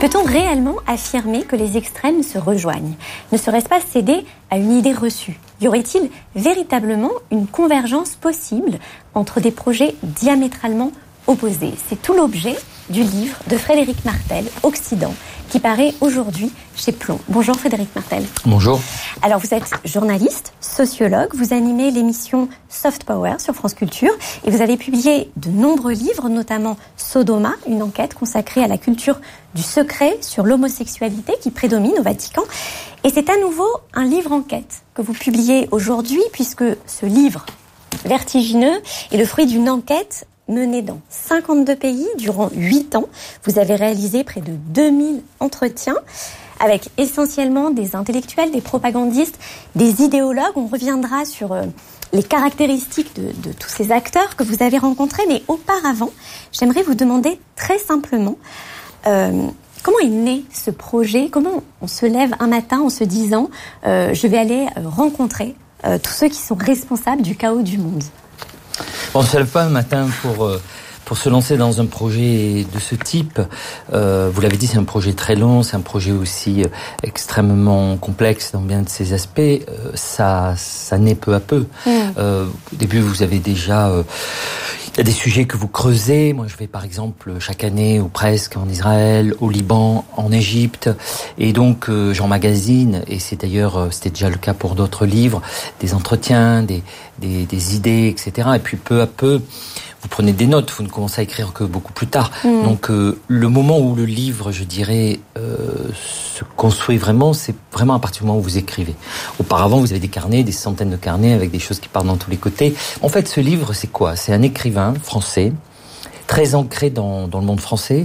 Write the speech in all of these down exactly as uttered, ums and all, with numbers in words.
Peut-on réellement affirmer que les extrêmes se rejoignent ? Ne serait-ce pas céder à une idée reçue ? Y aurait-il véritablement une convergence possible entre des projets diamétralement opposés ? C'est tout l'objet du livre de Frédéric Martel, Occident, qui paraît aujourd'hui chez Plomb. Bonjour Frédéric Martel. Bonjour. Alors vous êtes journaliste, sociologue, vous animez l'émission Soft Power sur France Culture et vous avez publié de nombreux livres, notamment Sodoma, une enquête consacrée à la culture du secret sur l'homosexualité qui prédomine au Vatican. Et c'est à nouveau un livre enquête que vous publiez aujourd'hui, puisque ce livre vertigineux est le fruit d'une enquête menée dans cinquante-deux pays durant huit ans. Vous avez réalisé près de deux mille entretiens avec essentiellement des intellectuels, des propagandistes, des idéologues. On reviendra sur euh, les caractéristiques de, de tous ces acteurs que vous avez rencontrés. Mais auparavant, j'aimerais vous demander très simplement euh, comment est né ce projet ? Comment on se lève un matin en se disant euh, « je vais aller rencontrer euh, tous ceux qui sont responsables du chaos du monde ». On ne se lève pas un matin pour, euh, pour se lancer dans un projet de ce type. Euh, vous l'avez dit, c'est un projet très long, c'est un projet aussi euh, extrêmement complexe dans bien de ses aspects. Euh, ça, ça naît peu à peu. Mmh. Euh, au début, vous avez déjà... Euh, il y a des sujets que vous creusez. Moi, je vais par exemple chaque année ou presque en Israël, au Liban, en Égypte, et donc euh, j'emmagasine. Et c'est d'ailleurs, euh, c'était déjà le cas pour d'autres livres, des entretiens, des, des, des idées, et cetera. Et puis peu à peu, vous prenez des notes. Vous ne commencez à écrire que beaucoup plus tard. Mmh. Donc euh, le moment où le livre, je dirais, euh, se construit vraiment, c'est vraiment à partir du moment où vous écrivez. Auparavant, vous avez des carnets, des centaines de carnets avec des choses qui partent dans tous les côtés. En fait, ce livre, c'est quoi ? C'est un écrivain français, très ancré dans, dans le monde français,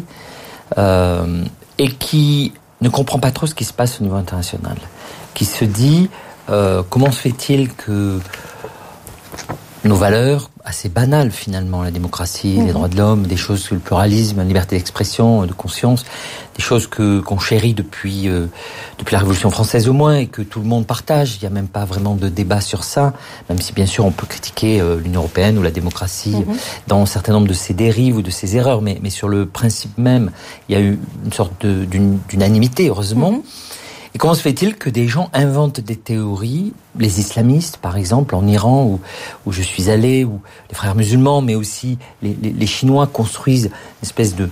euh, et qui ne comprend pas trop ce qui se passe au niveau international. Qui se dit, euh, comment se fait-il que nos valeurs, assez banales finalement, la démocratie, mmh. les droits de l'homme, des choses, le pluralisme, la liberté d'expression, de conscience, des choses que qu'on chérit depuis euh, depuis la Révolution française au moins et que tout le monde partage. Il n'y a même pas vraiment de débat sur ça, même si bien sûr on peut critiquer euh, l'Union européenne ou la démocratie mmh. dans un certain nombre de ses dérives ou de ses erreurs, mais mais sur le principe même, il y a eu une sorte de, d'une, d'unanimité, heureusement. Mmh. Et comment se fait-il que des gens inventent des théories, les islamistes par exemple en Iran où, où je suis allé, ou les frères musulmans, mais aussi les, les, les Chinois construisent une espèce de,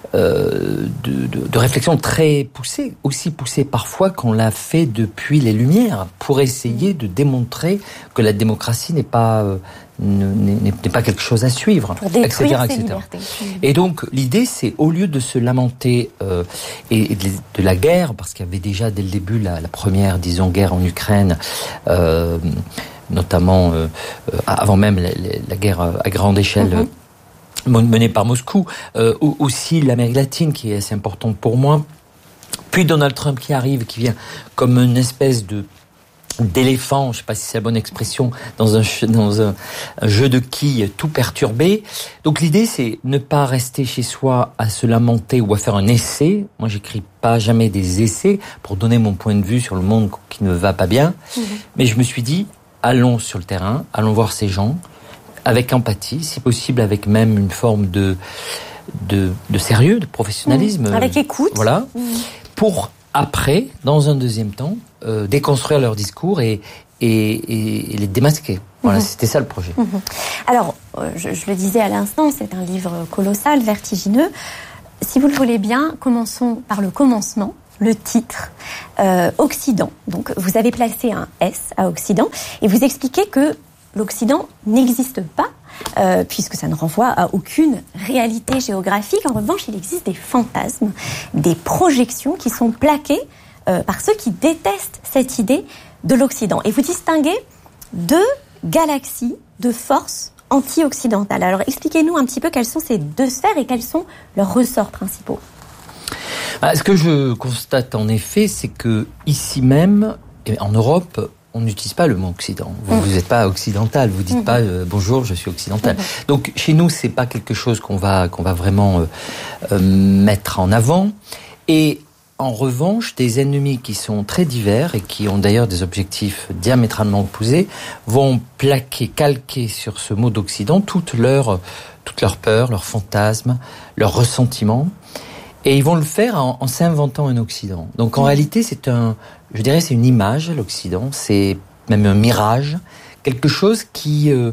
euh, de, de, de réflexion très poussée, aussi poussée parfois qu'on l'a fait depuis les Lumières, pour essayer de démontrer que la démocratie n'est pas... Euh, N'est, n'est pas quelque chose à suivre, pour détruire et cetera, et cetera. Libertés. Et donc l'idée, c'est au lieu de se lamenter euh, et, et de, de la guerre, parce qu'il y avait déjà dès le début la, la première, disons, guerre en Ukraine, euh, notamment euh, avant même la, la guerre à grande échelle mm-hmm. menée par Moscou, euh, aussi l'Amérique latine qui est assez importante pour moi. Puis Donald Trump qui arrive, qui vient comme une espèce de d'éléphant, je ne sais pas si c'est la bonne expression, dans un, dans un, un jeu de quilles tout perturbé. Donc l'idée, c'est ne pas rester chez soi à se lamenter ou à faire un essai. Moi, j'écris pas jamais des essais pour donner mon point de vue sur le monde qui ne va pas bien. Mmh. Mais je me suis dit, allons sur le terrain, allons voir ces gens, avec empathie, si possible avec même une forme de, de, de sérieux, de professionnalisme. Mmh. Avec écoute. Voilà. Mmh. Pour après, dans un deuxième temps, euh, déconstruire leur discours et, et, et, et les démasquer. Voilà, mmh. c'était ça le projet. Mmh. Alors, euh, je, je le disais à l'instant, c'est un livre colossal, vertigineux. Si vous le voulez bien, commençons par le commencement, le titre, euh, Occident. Donc, vous avez placé un S à Occident et vous expliquez que l'Occident n'existe pas, euh, puisque ça ne renvoie à aucune réalité géographique. En revanche, il existe des fantasmes, des projections qui sont plaquées euh, par ceux qui détestent cette idée de l'Occident. Et vous distinguez deux galaxies de forces anti-occidentales. Alors, expliquez-nous un petit peu quelles sont ces deux sphères et quels sont leurs ressorts principaux. Ah, ce que je constate en effet, c'est que ici même, en Europe, on n'utilise pas le mot Occident. Vous mmh. n'êtes pas occidental, vous dites mmh. pas euh, bonjour, je suis occidental. Mmh. Donc chez nous, c'est pas quelque chose qu'on va qu'on va vraiment euh, euh, mettre en avant. Et en revanche, des ennemis qui sont très divers et qui ont d'ailleurs des objectifs diamétralement opposés vont plaquer, calquer sur ce mot d'Occident toute leur toute leur peur, leurs fantasmes, leurs ressentiments. Et ils vont le faire en, en s'inventant un Occident. Donc en mmh. réalité, c'est un, je dirais, c'est une image, l'Occident. C'est même un mirage, quelque chose qui, euh,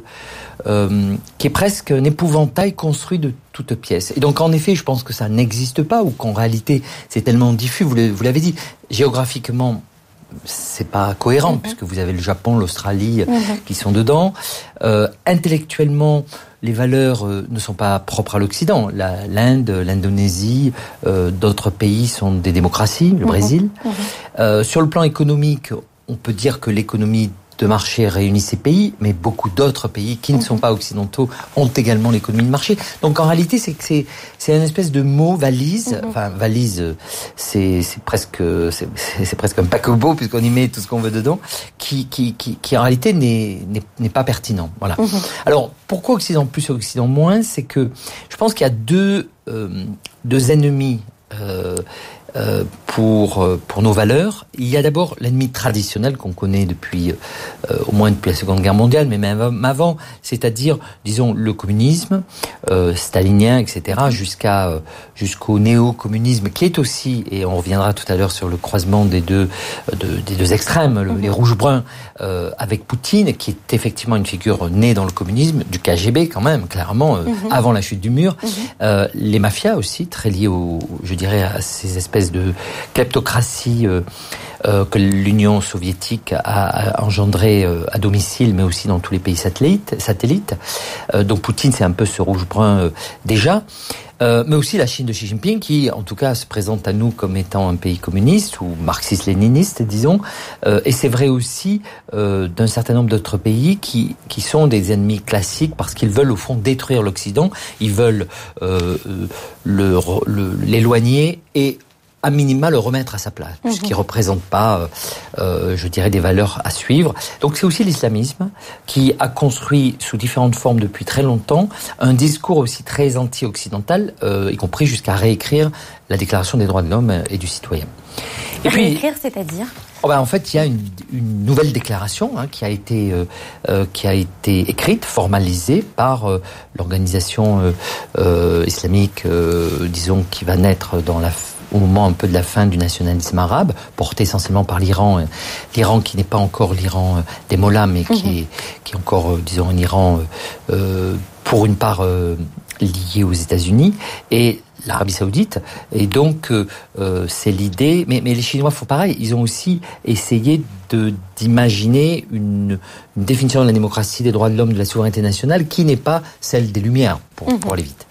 euh, qui est presque un épouvantail construit de toutes pièces. Et donc en effet, je pense que ça n'existe pas, ou qu'en réalité, c'est tellement diffus. Vous l'avez, vous l'avez dit, géographiquement, c'est pas cohérent, mmh. puisque vous avez le Japon, l'Australie mmh. qui sont dedans. Euh, intellectuellement, les valeurs euh, ne sont pas propres à l'Occident. La, L'Inde, l'Indonésie, euh, d'autres pays sont des démocraties, le mmh. Brésil. Mmh. Euh, sur le plan économique, on peut dire que l'économie de marché réunit ces pays, mais beaucoup d'autres pays qui ne sont pas occidentaux ont également l'économie de marché. Donc en réalité, c'est que c'est c'est une espèce de mot valise. Mm-hmm. Enfin valise, c'est c'est presque c'est, c'est presque un paquebot puisqu'on y met tout ce qu'on veut dedans, qui qui qui, qui en réalité n'est n'est n'est pas pertinent. Voilà. Mm-hmm. Alors pourquoi Occident plus et Occident moins? C'est que je pense qu'il y a deux euh, deux ennemis. Euh, Euh, pour pour nos valeurs. Il y a d'abord l'ennemi traditionnel qu'on connaît depuis euh, au moins depuis la Seconde Guerre mondiale, mais même avant, c'est-à-dire disons le communisme euh, stalinien, et cetera, jusqu'à euh, jusqu'au néo-communisme qui est aussi, et on reviendra tout à l'heure sur le croisement des deux de, des deux extrêmes, le, mmh. les rouges-bruns euh, avec Poutine, qui est effectivement une figure née dans le communisme, du K G B quand même, clairement, euh, mmh. avant la chute du mur. Mmh. Euh, les mafias aussi, très liées au, je dirais, à ces espèces de kleptocratie euh, euh, que l'Union soviétique a, a engendré euh, à domicile, mais aussi dans tous les pays satellites. satellites. Euh, donc Poutine, c'est un peu ce rouge-brun euh, déjà. Euh, mais aussi la Chine de Xi Jinping, qui en tout cas se présente à nous comme étant un pays communiste ou marxiste-léniniste, disons. Euh, et c'est vrai aussi euh, d'un certain nombre d'autres pays qui qui sont des ennemis classiques parce qu'ils veulent au fond détruire l'Occident. Ils veulent euh, le, le, l'éloigner et à minima le remettre à sa place, mmh. puisqu'il ne représente pas, euh, je dirais, des valeurs à suivre. Donc c'est aussi l'islamisme qui a construit sous différentes formes depuis très longtemps un discours aussi très anti-occidental, euh, y compris jusqu'à réécrire la Déclaration des droits de l'homme et du citoyen. Et puis, réécrire, c'est-à-dire oh ben en fait, il y a une, une nouvelle déclaration hein, qui a été euh, euh, qui a été écrite, formalisée par euh, l'organisation euh, euh, islamique, euh, disons, qui va naître dans la au moment un peu de la fin du nationalisme arabe, porté essentiellement par l'Iran, l'Iran qui n'est pas encore l'Iran des mollahs, mais qui, mmh. est, qui est encore, disons, un Iran euh, pour une part euh, lié aux États-Unis et l'Arabie Saoudite. Et donc, euh, c'est l'idée. Mais, mais les Chinois font pareil. Ils ont aussi essayé de d'imaginer une, une définition de la démocratie, des droits de l'homme, de la souveraineté nationale, qui n'est pas celle des Lumières, pour, mmh. pour aller vite.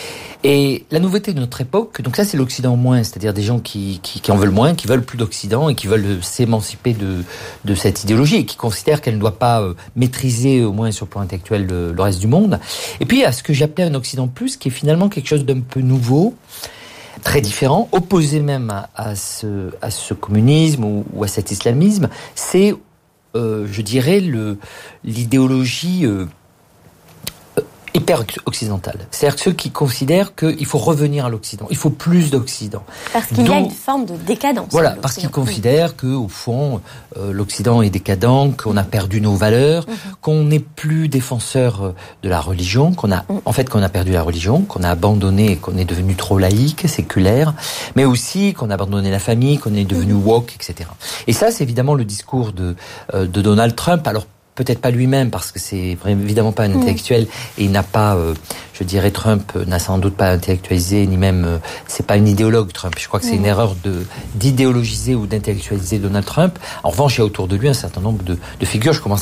Et la nouveauté de notre époque, donc ça c'est l'Occident moins, c'est-à-dire des gens qui, qui, qui en veulent moins, qui veulent plus d'Occident et qui veulent s'émanciper de, de cette idéologie et qui considèrent qu'elle ne doit pas euh, maîtriser, au moins sur le plan intellectuel, le, le reste du monde. Et puis il y a ce que j'appelais un Occident plus, qui est finalement quelque chose d'un peu nouveau, très différent, opposé même à, à, ce, à ce communisme ou, ou à cet islamisme. C'est, euh, je dirais, le, l'idéologie... Euh, hyper occidental. C'est-à-dire ceux qui considèrent qu'il faut revenir à l'Occident. Il faut plus d'Occident. Parce qu'il Donc, y a une forme de décadence. Voilà, parce qu'ils considèrent oui. que, au fond, euh, l'Occident est décadent, qu'on a perdu nos valeurs, mm-hmm. qu'on n'est plus défenseur de la religion, qu'on a, mm. en fait, qu'on a perdu la religion, qu'on a abandonné, qu'on est devenu trop laïque, séculaire, mais aussi qu'on a abandonné la famille, qu'on est devenu mm. woke, et cetera. Et ça, c'est évidemment le discours de, euh, de Donald Trump. Alors, peut-être pas lui-même, parce que c'est évidemment pas un intellectuel, et il n'a pas, euh, je dirais, Trump n'a sans doute pas intellectualisé, ni même, euh, c'est pas un idéologue, Trump. Je crois que c'est une erreur de d'idéologiser ou d'intellectualiser Donald Trump. En revanche, il y a autour de lui un certain nombre de, de figures. Je commence